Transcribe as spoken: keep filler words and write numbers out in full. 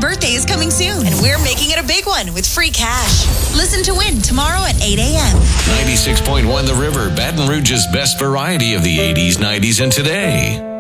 birthday is coming soon, and we're making it a big one with free cash. Listen to Win tomorrow at eight a.m. ninety-six point one The River, Baton Rouge's best variety of the eighties, nineties, and today.